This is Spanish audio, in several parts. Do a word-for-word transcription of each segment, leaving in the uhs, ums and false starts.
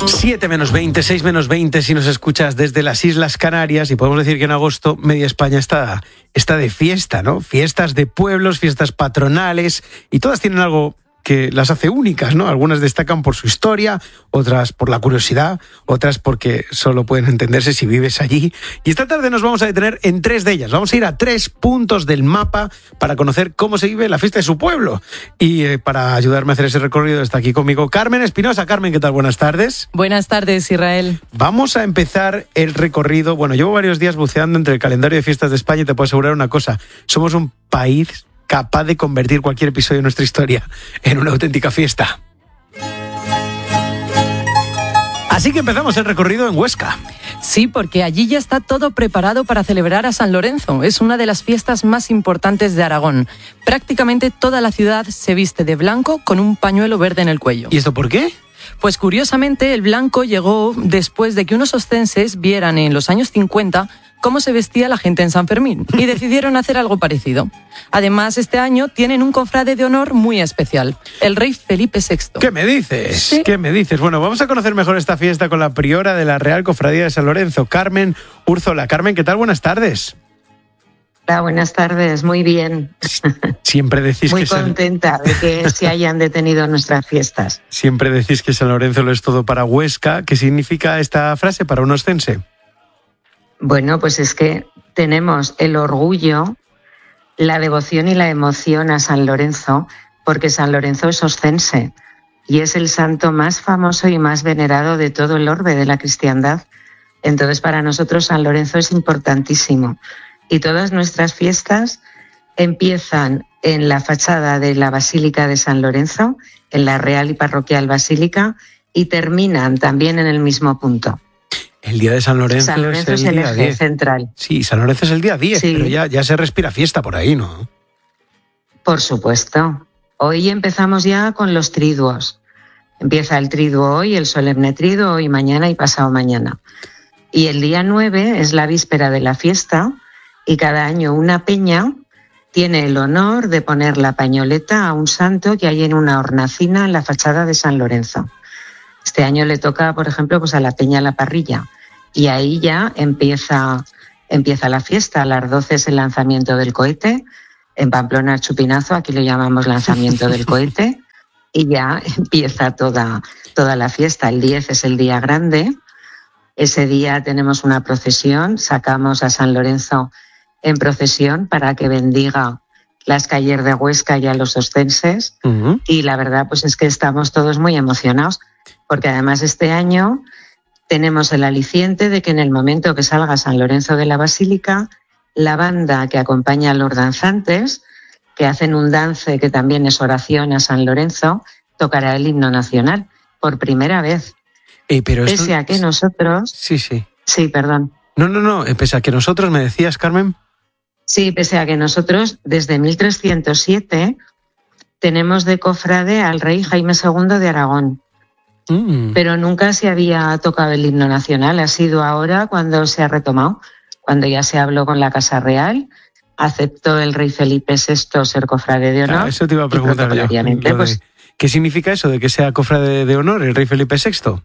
siete menos veinte, seis menos veinte si nos escuchas desde las Islas Canarias, y podemos decir que en agosto media España está, está de fiesta, ¿no? Fiestas de pueblos, fiestas patronales, y todas tienen algo que las hace únicas, ¿no? Algunas destacan por su historia, otras por la curiosidad, otras porque solo pueden entenderse si vives allí. Y esta tarde nos vamos a detener en tres de ellas. Vamos a ir a tres puntos del mapa para conocer cómo se vive la fiesta de su pueblo. Y eh, para ayudarme a hacer ese recorrido está aquí conmigo Carmen Espinosa. Carmen, ¿qué tal? Buenas tardes. Buenas tardes, Israel. Vamos a empezar el recorrido. Bueno, llevo varios días buceando entre el calendario de fiestas de España y te puedo asegurar una cosa. Somos un país capaz de convertir cualquier episodio de nuestra historia en una auténtica fiesta. Así que empezamos el recorrido en Huesca. Sí, porque allí ya está todo preparado para celebrar a San Lorenzo. Es una de las fiestas más importantes de Aragón. Prácticamente toda la ciudad se viste de blanco con un pañuelo verde en el cuello. ¿Y esto por qué? Pues curiosamente el blanco llegó después de que unos oscenses vieran en los años cincuenta cómo se vestía la gente en San Fermín y decidieron hacer algo parecido. Además, este año tienen un cofrade de honor muy especial, el rey Felipe sexto. ¿Qué me dices? Sí. ¿Qué me dices? Bueno, vamos a conocer mejor esta fiesta con la priora de la Real Cofradía de San Lorenzo, Carmen Úrzola. Carmen, ¿qué tal? Buenas tardes. Hola, buenas tardes, muy bien. Siempre decís muy que contenta San... de que se hayan detenido nuestras fiestas. Siempre decís que San Lorenzo lo es todo para Huesca. ¿Qué significa esta frase para un oscense? Bueno, pues es que tenemos el orgullo, la devoción y la emoción a San Lorenzo, porque San Lorenzo es oscense y es el santo más famoso y más venerado de todo el orbe de la cristiandad. Entonces, para nosotros San Lorenzo es importantísimo. Y todas nuestras fiestas empiezan en la fachada de la Basílica de San Lorenzo, en la Real y Parroquial Basílica, y terminan también en el mismo punto. El día de San Lorenzo, San Lorenzo es el, el, es el día eje diez. Central. Sí, San Lorenzo es el día diez, sí. Pero ya, ya se respira fiesta por ahí, ¿no? Por supuesto. Hoy empezamos ya con los triduos. Empieza el triduo hoy, el solemne triduo, hoy, mañana y pasado mañana. Y el día nueve es la víspera de la fiesta, y cada año una peña tiene el honor de poner la pañoleta a un santo que hay en una hornacina en la fachada de San Lorenzo. Este año le toca, por ejemplo, pues a la Peña La Parrilla, y ahí ya empieza, empieza la fiesta. A las doce es el lanzamiento del cohete, en Pamplona el chupinazo, aquí lo llamamos lanzamiento del cohete, y ya empieza toda, toda la fiesta. El diez es el día grande, ese día tenemos una procesión, sacamos a San Lorenzo en procesión para que bendiga las calles de Huesca y a los oscenses, uh-huh. Y la verdad pues es que estamos todos muy emocionados, porque además este año tenemos el aliciente de que en el momento que salga San Lorenzo de la Basílica, la banda que acompaña a los danzantes, que hacen un dance que también es oración a San Lorenzo, tocará el himno nacional por primera vez. Eh, pero pese esto... a que nosotros... Sí, sí. Sí, perdón. No, no, no, pese a que nosotros, ¿me decías, Carmen? Sí, pese a que nosotros desde mil trescientos siete tenemos de cofrade al rey Jaime segundo de Aragón. Mm. Pero nunca se había tocado el himno nacional, ha sido ahora cuando se ha retomado, cuando ya se habló con la Casa Real, aceptó el rey Felipe sexto ser cofrade de honor. Ah, eso te iba a preguntar yo. De, pues, ¿qué significa eso de que sea cofrade de honor el rey Felipe sexto?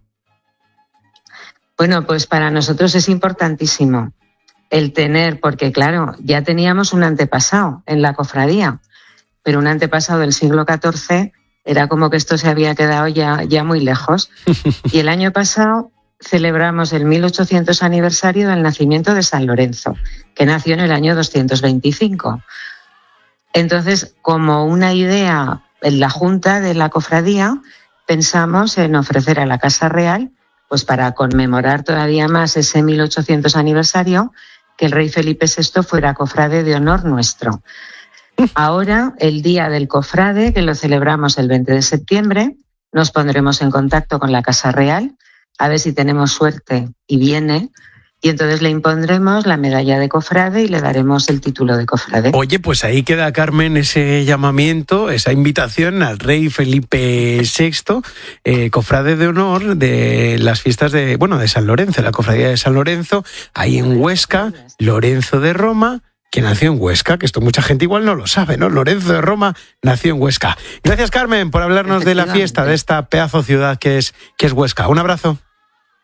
Bueno, pues para nosotros es importantísimo el tener, porque claro, ya teníamos un antepasado en la cofradía, pero un antepasado del siglo catorce era como que esto se había quedado ya, ya muy lejos. Y el año pasado celebramos el mil ochocientos aniversario del nacimiento de San Lorenzo, que nació en el año doscientos veinticinco. Entonces, como una idea en la Junta de la Cofradía, pensamos en ofrecer a la Casa Real, pues para conmemorar todavía más ese mil ochocientos aniversario, que el rey Felipe sexto fuera cofrade de honor nuestro. Ahora, el día del cofrade, que lo celebramos el veinte de septiembre, nos pondremos en contacto con la Casa Real, a ver si tenemos suerte y viene, y entonces le impondremos la medalla de cofrade y le daremos el título de cofrade. Oye, pues ahí queda, Carmen, ese llamamiento, esa invitación al rey Felipe sexto, eh, cofrade de honor de las fiestas de, bueno, de San Lorenzo, la cofradía de San Lorenzo, ahí en Huesca, Lorenzo de Roma, que nació en Huesca, que esto mucha gente igual no lo sabe, ¿no? Lorenzo de Roma nació en Huesca. Gracias, Carmen, por hablarnos de la fiesta de esta pedazo ciudad que es, que es Huesca. Un abrazo.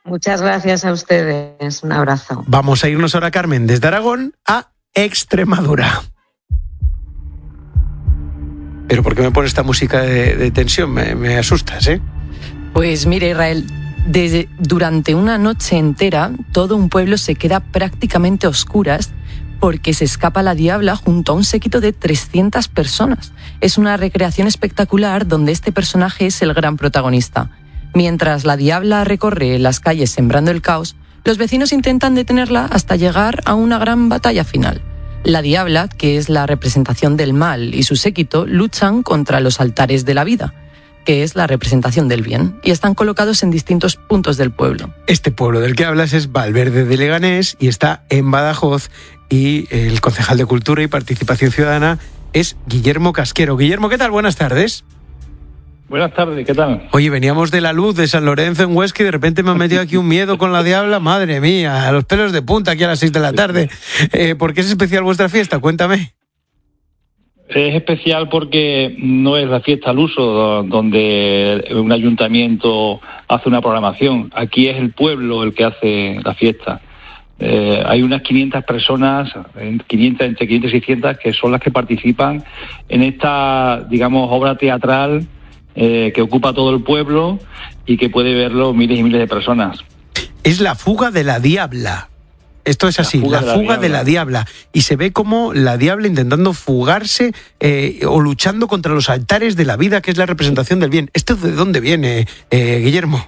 Muchas gracias a ustedes. Un abrazo. Vamos a irnos ahora, Carmen, desde Aragón a Extremadura. Pero ¿por qué me pones esta música de, de tensión? Me, me asustas, ¿eh? Pues mire, Israel, desde, durante una noche entera todo un pueblo se queda prácticamente a oscuras porque se escapa la diabla junto a un séquito de trescientas personas. Es una recreación espectacular donde este personaje es el gran protagonista. Mientras la diabla recorre las calles sembrando el caos, los vecinos intentan detenerla hasta llegar a una gran batalla final. La diabla, que es la representación del mal, y su séquito luchan contra los altares de la vida, que es la representación del bien, y están colocados en distintos puntos del pueblo. Este pueblo del que hablas es Valverde de Leganés y está en Badajoz, y el concejal de Cultura y Participación Ciudadana es Guillermo Casquero. Guillermo, ¿qué tal? Buenas tardes. Buenas tardes, ¿qué tal? Oye, veníamos de la luz de San Lorenzo en Huesca y de repente me han metido aquí un miedo con la diabla. Madre mía, a los pelos de punta aquí a las seis de la tarde. Eh, ¿Por qué es especial vuestra fiesta? Cuéntame. Es especial porque no es la fiesta al uso, donde un ayuntamiento hace una programación. Aquí es el pueblo el que hace la fiesta. Eh, hay unas quinientas personas, quinientas, entre quinientas y seiscientas, que son las que participan en esta, digamos, obra teatral eh, que ocupa todo el pueblo y que puede verlo miles y miles de personas. Es la fuga de la diabla. Esto es así, la fuga, la fuga de la diabla. Y se ve como la diabla intentando fugarse eh, o luchando contra los altares de la vida, que es la representación del bien. ¿Esto de dónde viene, eh, Guillermo?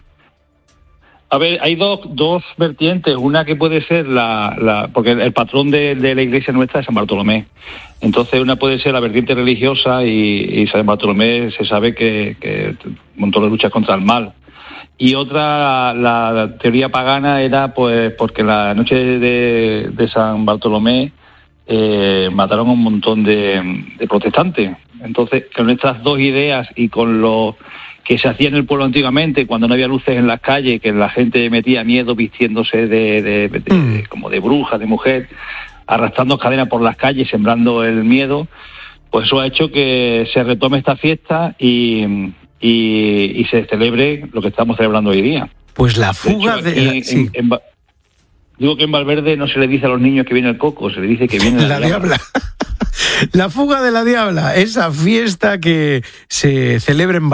A ver, hay dos, dos vertientes. Una que puede ser la... la porque el patrón de, de la iglesia nuestra es San Bartolomé. Entonces una puede ser la vertiente religiosa y, y San Bartolomé se sabe que, que montó las luchas contra el mal. Y otra, la, la teoría pagana era pues porque la noche de, de San Bartolomé eh, mataron a un montón de, de protestantes. Entonces, con estas dos ideas y con lo que se hacía en el pueblo antiguamente, cuando no había luces en las calles, que la gente metía miedo vistiéndose de, de, de, de como de bruja, de mujer, arrastrando cadenas por las calles, sembrando el miedo, pues eso ha hecho que se retome esta fiesta y... Y, y se celebre lo que estamos celebrando hoy día. Pues la fuga de... de la, en, sí. en, en, digo que en Valverde no se le dice a los niños que viene el coco, se le dice que viene la, la diabla. diabla. La fuga de la diabla, esa fiesta que se celebra en